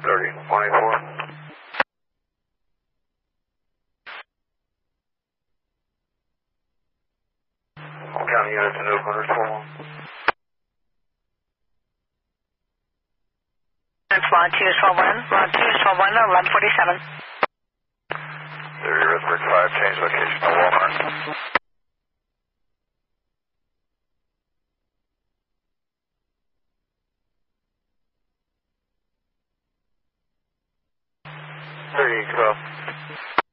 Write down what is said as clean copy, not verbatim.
30, 184. All county units in Oakland are 12. It's Mod 2 is 12-1. Mod 2 is 12-1, 1147. Theory Rhythmic 5, change location to Walmart. Go.